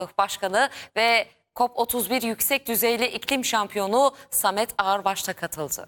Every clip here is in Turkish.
Başkanı ve COP31 yüksek düzeyli iklim şampiyonu Samet Ağırbaş da katıldı.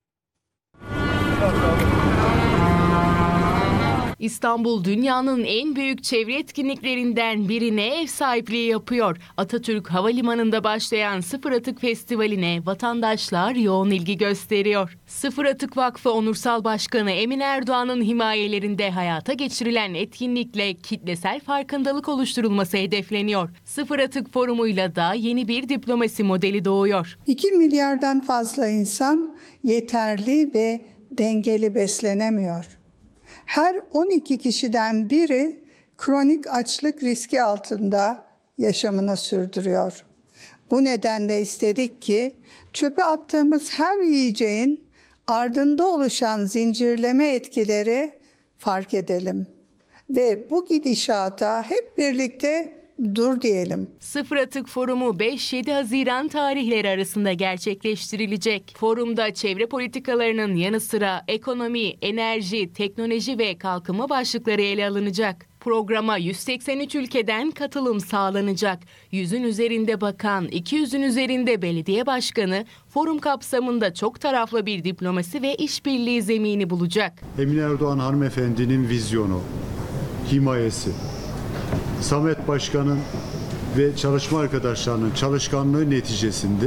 İstanbul dünyanın en büyük çevre etkinliklerinden birine ev sahipliği yapıyor. Atatürk Havalimanı'nda başlayan Sıfır Atık Festivali'ne vatandaşlar yoğun ilgi gösteriyor. Sıfır Atık Vakfı Onursal Başkanı Emin Erdoğan'ın himayelerinde hayata geçirilen etkinlikle kitlesel farkındalık oluşturulması hedefleniyor. Sıfır Atık Forumu'yla da yeni bir diplomasi modeli doğuyor. 2 milyardan fazla insan yeterli ve dengeli beslenemiyor. Her 12 kişiden biri kronik açlık riski altında yaşamını sürdürüyor. Bu nedenle istedik ki çöpe attığımız her yiyeceğin ardında oluşan zincirleme etkileri fark edelim. Ve bu gidişata hep birlikte dur diyelim. Sıfır Atık Forumu 5-7 Haziran tarihleri arasında gerçekleştirilecek. Forumda çevre politikalarının yanı sıra ekonomi, enerji, teknoloji ve kalkınma başlıkları ele alınacak. Programa 183 ülkeden katılım sağlanacak. 100'ün üzerinde bakan, 200'ün üzerinde belediye başkanı forum kapsamında çok taraflı bir diplomasi ve işbirliği zemini bulacak. Emin Erdoğan hanımefendinin vizyonu, himayesi, Samet Başkan'ın ve çalışma arkadaşlarının çalışkanlığı neticesinde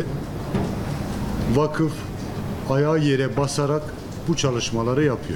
vakıf ayağı yere basarak bu çalışmaları yapıyor.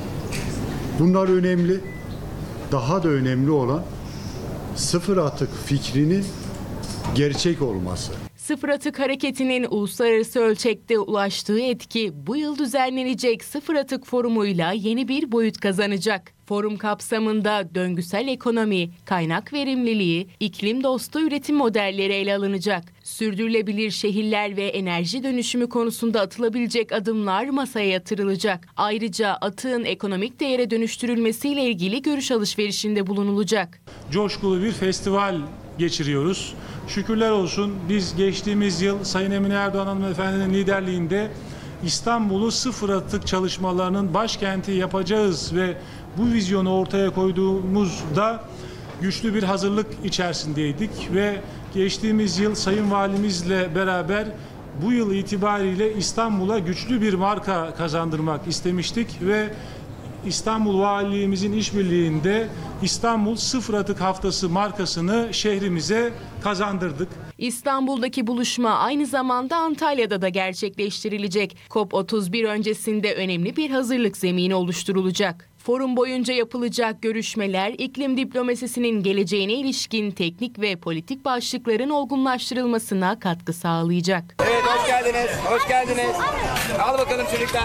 Bunlar önemli. Daha da önemli olan sıfır atık fikrinin gerçek olması. Sıfır Atık Hareketi'nin uluslararası ölçekte ulaştığı etki bu yıl düzenlenecek Sıfır Atık Forumu'yla yeni bir boyut kazanacak. Forum kapsamında döngüsel ekonomi, kaynak verimliliği, iklim dostu üretim modelleri ele alınacak. Sürdürülebilir şehirler ve enerji dönüşümü konusunda atılabilecek adımlar masaya yatırılacak. Ayrıca atığın ekonomik değere dönüştürülmesiyle ilgili görüş alışverişinde bulunulacak. Coşkulu bir festival geçiriyoruz. Şükürler olsun biz geçtiğimiz yıl Sayın Emine Erdoğan hanımefendinin liderliğinde İstanbul'u sıfır atık çalışmalarının başkenti yapacağız ve bu vizyonu ortaya koyduğumuzda güçlü bir hazırlık içerisindeydik ve geçtiğimiz yıl Sayın Valimizle beraber bu yıl itibariyle İstanbul'a güçlü bir marka kazandırmak istemiştik ve İstanbul Valiliğimizin işbirliğinde İstanbul Sıfır Atık Haftası markasını şehrimize kazandırdık. İstanbul'daki buluşma aynı zamanda Antalya'da da gerçekleştirilecek. COP31 öncesinde önemli bir hazırlık zemini oluşturulacak. Forum boyunca yapılacak görüşmeler iklim diplomasisinin geleceğine ilişkin teknik ve politik başlıkların olgunlaştırılmasına katkı sağlayacak. Evet, hoş geldiniz. Hoş geldiniz. Al bakalım çocuklar.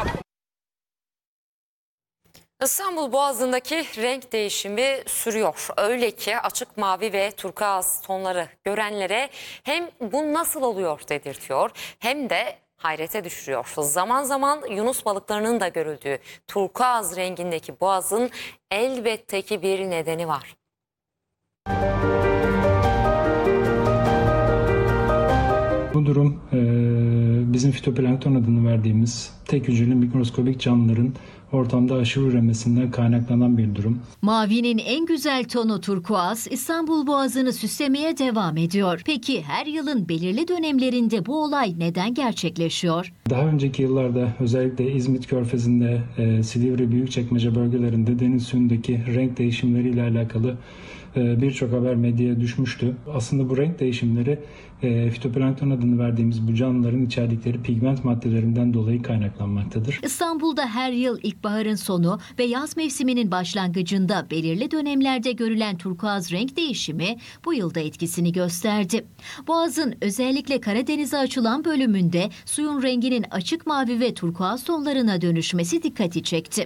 İstanbul Boğazı'ndaki renk değişimi sürüyor. Öyle ki açık mavi ve turkuaz tonları görenlere hem bu nasıl oluyor dedirtiyor hem de hayrete düşürüyor. Zaman zaman yunus balıklarının da görüldüğü turkuaz rengindeki boğazın elbette ki bir nedeni var. Bu durum bizim fitoplankton adını verdiğimiz tek hücreli mikroskobik canlıların ortamda aşırı üremesinden kaynaklanan bir durum. Mavinin en güzel tonu turkuaz İstanbul Boğazı'nı süslemeye devam ediyor. Peki her yılın belirli dönemlerinde bu olay neden gerçekleşiyor? Daha önceki yıllarda özellikle İzmit Körfezi'nde, Silivri, Büyükçekmece bölgelerinde deniz suyundaki renk değişimleriyle alakalı birçok haber medyaya düşmüştü. Aslında bu renk değişimleri fitoplankton adını verdiğimiz bu canlıların içerdikleri pigment maddelerinden dolayı kaynaklanmaktadır. İstanbul'da her yıl ilkbaharın sonu ve yaz mevsiminin başlangıcında belirli dönemlerde görülen turkuaz renk değişimi bu yılda etkisini gösterdi. Boğaz'ın özellikle Karadeniz'e açılan bölümünde suyun renginin açık mavi ve turkuaz tonlarına dönüşmesi dikkati çekti.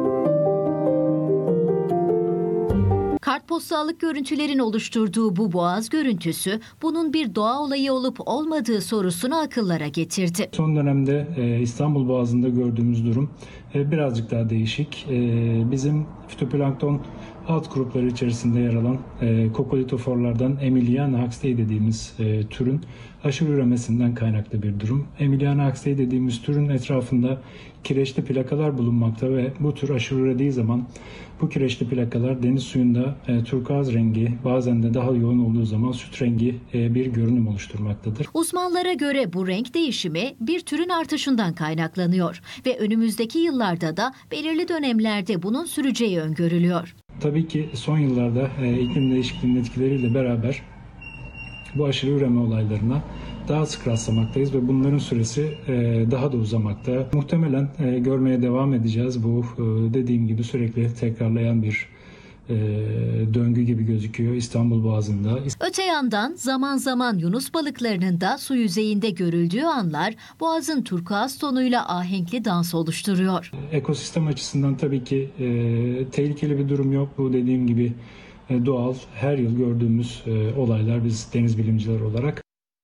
Kartpostallık görüntülerin oluşturduğu bu boğaz görüntüsü bunun bir doğa olayı olup olmadığı sorusunu akıllara getirdi. Son dönemde İstanbul Boğazı'nda gördüğümüz durum birazcık daha değişik. Bizim fitoplankton alt grupları içerisinde yer alan kokolitoforlardan Emiliana huxley dediğimiz türün aşırı üremesinden kaynaklı bir durum. Emiliana huxley dediğimiz türün etrafında kireçli plakalar bulunmakta ve bu tür aşırı ürediği zaman bu kireçli plakalar deniz suyunda turkuaz rengi, bazen de daha yoğun olduğu zaman süt rengi bir görünüm oluşturmaktadır. Uzmanlara göre bu renk değişimi bir türün artışından kaynaklanıyor ve önümüzdeki yıllarda da belirli dönemlerde bunun süreceği öngörülüyor. Tabii ki son yıllarda iklim değişikliğinin etkileriyle beraber bu aşırı üreme olaylarına daha sık rastlamaktayız ve bunların süresi daha da uzamakta. Muhtemelen görmeye devam edeceğiz. Bu dediğim gibi sürekli tekrarlayan bir döngü gibi gözüküyor İstanbul Boğazı'nda. Öte yandan zaman zaman yunus balıklarının da su yüzeyinde görüldüğü anlar Boğaz'ın turkuaz tonuyla ahenkli dans oluşturuyor. Ekosistem açısından tabii ki tehlikeli bir durum yok. Bu dediğim gibi doğal, her yıl gördüğümüz olaylar biz deniz bilimciler olarak.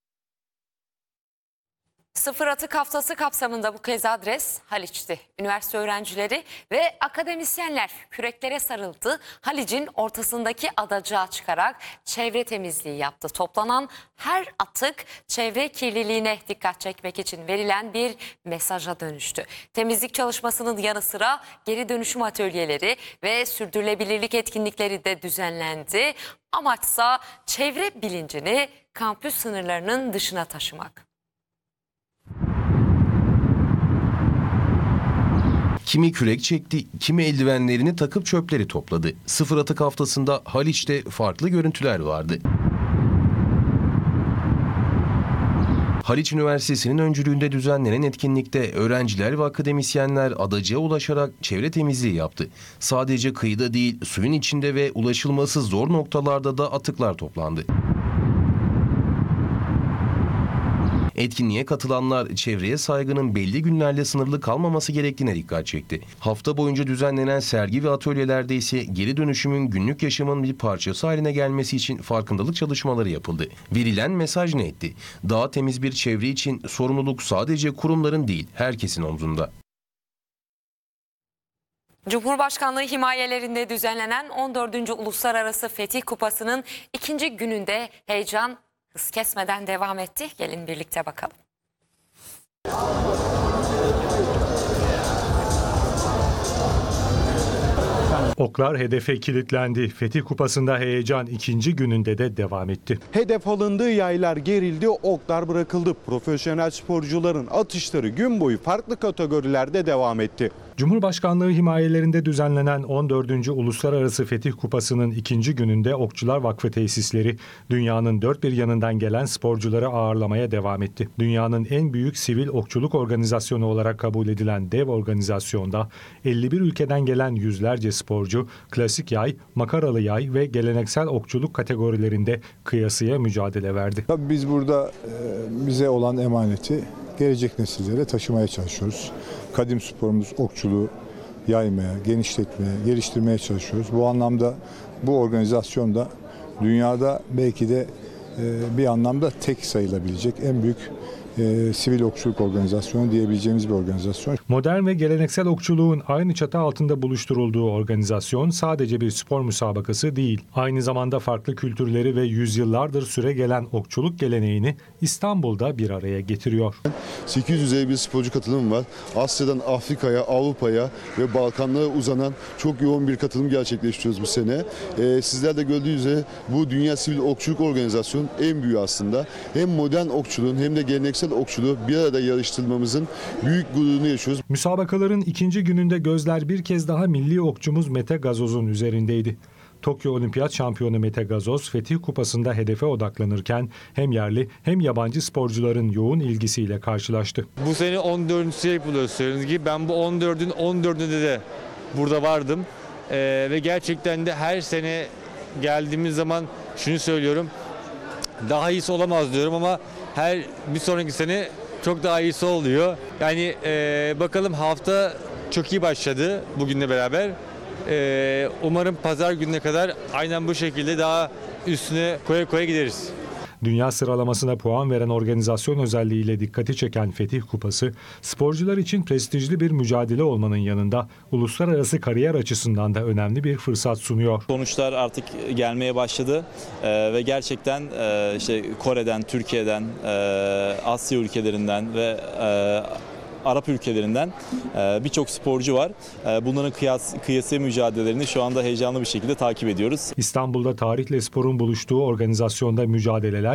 Sıfır Atık Haftası kapsamında bu kez adres Haliç'ti. Üniversite öğrencileri ve akademisyenler küreklere sarıldı. Haliç'in ortasındaki adacığa çıkarak çevre temizliği yaptı. Toplanan her atık çevre kirliliğine dikkat çekmek için verilen bir mesaja dönüştü. Temizlik çalışmasının yanı sıra geri dönüşüm atölyeleri ve sürdürülebilirlik etkinlikleri de düzenlendi. Amaçsa çevre bilincini kampüs sınırlarının dışına taşımak. Kimi kürek çekti, kimi eldivenlerini takıp çöpleri topladı. Sıfır Atık Haftası'nda Haliç'te farklı görüntüler vardı. Haliç Üniversitesi'nin öncülüğünde düzenlenen etkinlikte öğrenciler ve akademisyenler adacığa ulaşarak çevre temizliği yaptı. Sadece kıyıda değil, suyun içinde ve ulaşılması zor noktalarda da atıklar toplandı. Etkinliğe katılanlar çevreye saygının belli günlerle sınırlı kalmaması gerektiğine dikkat çekti. Hafta boyunca düzenlenen sergi ve atölyelerde ise geri dönüşümün günlük yaşamın bir parçası haline gelmesi için farkındalık çalışmaları yapıldı. Verilen mesaj netti? Daha temiz bir çevre için sorumluluk sadece kurumların değil, herkesin omzunda. Cumhurbaşkanlığı himayelerinde düzenlenen 14. Uluslararası Fetih Kupası'nın ikinci gününde heyecan hız kesmeden devam etti. Gelin birlikte bakalım. Oklar hedefe kilitlendi. Fetih Kupası'nda heyecan ikinci gününde de devam etti. Hedef alındığı yaylar gerildi, oklar bırakıldı. Profesyonel sporcuların atışları gün boyu farklı kategorilerde devam etti. Cumhurbaşkanlığı himayelerinde düzenlenen 14. Uluslararası Fetih Kupası'nın ikinci gününde Okçular Vakfı tesisleri dünyanın dört bir yanından gelen sporcuları ağırlamaya devam etti. Dünyanın en büyük sivil okçuluk organizasyonu olarak kabul edilen dev organizasyonda 51 ülkeden gelen yüzlerce sporcu klasik yay, makaralı yay ve geleneksel okçuluk kategorilerinde kıyasıya mücadele verdi. Tabii biz burada bize olan emaneti gelecek nesillere taşımaya çalışıyoruz. Kadim sporumuz okçuluğu yaymaya, genişletmeye, geliştirmeye çalışıyoruz. Bu anlamda bu organizasyon da dünyada belki de bir anlamda tek sayılabilecek en büyük sivil okçuluk organizasyonu diyebileceğimiz bir organizasyon. Modern ve geleneksel okçuluğun aynı çatı altında buluşturulduğu organizasyon sadece bir spor müsabakası değil. Aynı zamanda farklı kültürleri ve yüzyıllardır süre gelen okçuluk geleneğini İstanbul'da bir araya getiriyor. 850 bir sporcu katılım var. Asya'dan Afrika'ya, Avrupa'ya ve Balkanlara uzanan çok yoğun bir katılım gerçekleştiriyoruz bu sene. Sizler de gördüğünüz üzere bu Dünya Sivil Okçuluk Organizasyonu en büyüğü aslında. Hem modern okçuluğun hem de geleneksel okçuluğu bir arada yarıştırmamızın büyük gururunu yaşıyoruz. Müsabakaların ikinci gününde gözler bir kez daha milli okçumuz Mete Gazoz'un üzerindeydi. Tokyo Olimpiyat şampiyonu Mete Gazoz, Fetih Kupası'nda hedefe odaklanırken hem yerli hem yabancı sporcuların yoğun ilgisiyle karşılaştı. Bu sene 14. yapılıyor söylediğiniz gibi. Ben bu 14'ün 14'ünde de burada vardım. Ve gerçekten de her sene geldiğimiz zaman şunu söylüyorum. Daha iyisi olamaz diyorum ama her bir sonraki sene çok daha iyisi oluyor. Yani bakalım hafta çok iyi başladı bugünle beraber. Umarım pazar gününe kadar aynen bu şekilde daha üstüne koya koya gideriz. Dünya sıralamasına puan veren organizasyon özelliğiyle dikkati çeken Fetih Kupası, sporcular için prestijli bir mücadele olmanın yanında uluslararası kariyer açısından da önemli bir fırsat sunuyor. Sonuçlar artık gelmeye başladı ve gerçekten işte Kore'den, Türkiye'den, Asya ülkelerinden ve Arap ülkelerinden birçok sporcu var. Bunların kıyasıya mücadelelerini şu anda heyecanlı bir şekilde takip ediyoruz. İstanbul'da tarihle sporun buluştuğu organizasyonda mücadeleler